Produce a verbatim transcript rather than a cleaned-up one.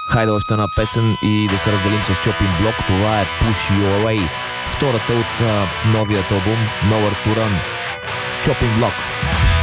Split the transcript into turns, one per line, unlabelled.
Хайде още една песен и да се разделим с Chopping Block. Това е Push You Away, втората от а, новият албум Nowhere to Run. Chopping Block.